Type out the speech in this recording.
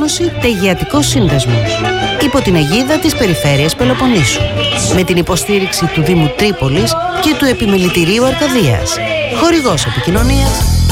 Οργάνωση Τεγεατικός Σύνδεσμος, υπό την αιγίδα της Περιφέρειας Πελοποννήσου, με την υποστήριξη του Δήμου Τρίπολης και του Επιμελητηρίου Αρκαδίας. Χορηγός επικοινωνίας